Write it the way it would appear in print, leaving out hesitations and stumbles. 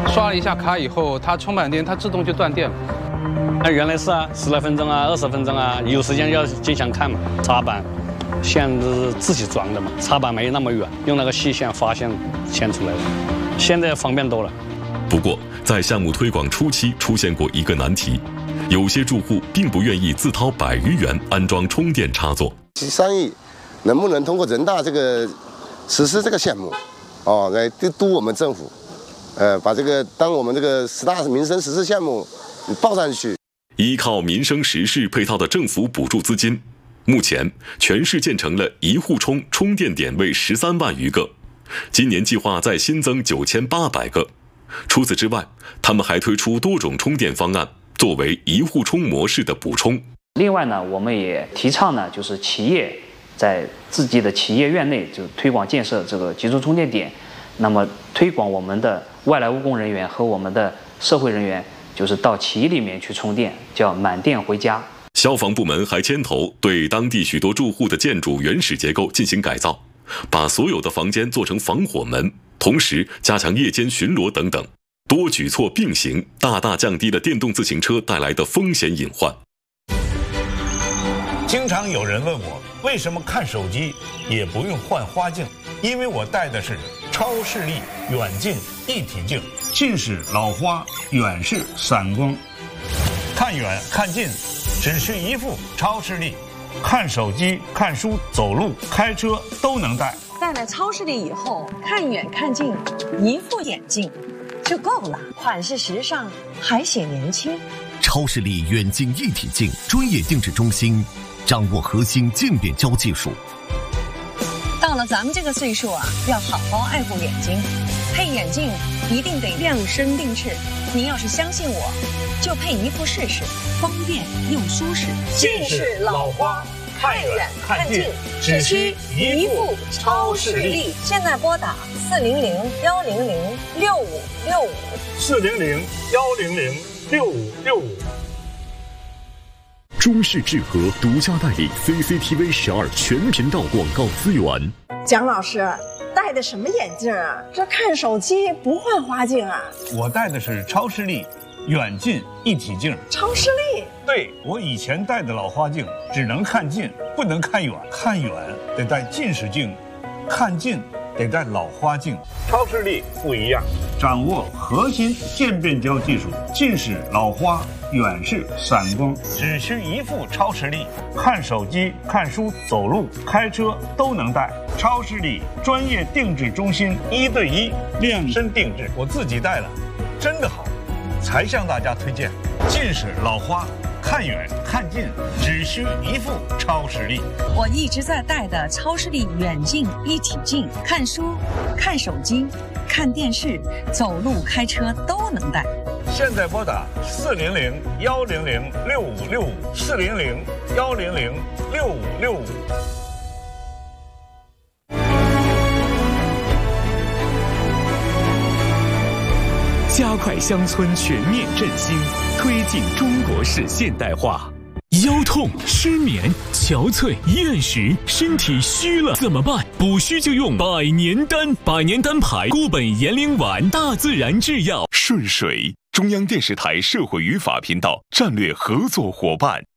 刷了一下卡以后，它充满电，它自动就断电了。 原来是10来分钟啊，20分钟啊，有时间要经常看嘛。插板线是自己装的嘛，插板没那么远，用那个细线发线牵出来的。现在方便多了。 不过，在项目推广初期出现过一个难题，有些住户并不愿意自掏100余元安装充电插座。 商议能不能通过人大这个实施这个项目，来督我们政府，把这个当我们这个10大民生实事项目报上去。 依靠民生实事配套的政府补助资金，目前全市建成了一户充充电点为13万余个，今年计划再新增9800个。除此之外，他们还推出多种充电方案，作为一户充模式的补充。 另外呢，我们也提倡呢，就是企业在自己的企业院内就推广建设这个集中充电点，那么推广我们的外来务工人员和我们的社会人员，就是到企业里面去充电，叫满电回家。 消防部门还牵头对当地许多住户的建筑原始结构进行改造，把所有的房间做成防火门，同时加强夜间巡逻等等，多举措并行，大大降低了电动自行车带来的风险隐患。 经常有人问我，为什么看手机也不用换花镜？因为我戴的是超视力远近一体镜，近视老花，远视散光，看远看近只需一副超视力，看手机、看书、走路、开车都能戴。 戴了超视力以后，看远看近，一副眼镜就够了，款式时尚，还显年轻。 超视力远近一体镜专业定制中心，掌握核心渐变焦技术。 到了咱们这个岁数啊，要好好爱护眼睛，配眼镜一定得量身定制。您要是相信我，就配一副试试，方便又舒适。 近视老花，看远看近，只需一副超视力。 现在拨打400-100-6565，400-100-6565。 中视智和独家代理 CCTV 12全频道广告资源。 蒋老师戴的什么眼镜啊？这看手机不换花镜啊？ 我戴的是超视力远近一体镜。 超视力？ 对，我以前戴的老花镜只能看近，不能看远，看远得戴近视镜，看近得戴老花镜。超视力不一样，掌握核心渐变焦技术，近视老花，远视散光，只需一副超视力，看手机、看书、走路、开车都能戴。超视力专业定制中心，1对1量身定制，我自己戴了，真的好，才向大家推荐。近视老花，看远看近只需一副超视力。 我一直在戴的超视力远近一体镜，看书、看手机、看电视、走路、开车都能戴。 现在拨打400-100-6565，400-100-6565。 加快乡村全面振兴，推进中国式现代化。腰痛、失眠、憔悴、厌食，身体虚了怎么办？补虚就用百年丹，百年丹牌固本延龄丸，大自然制药。顺水，中央电视台社会与法频道战略合作伙伴。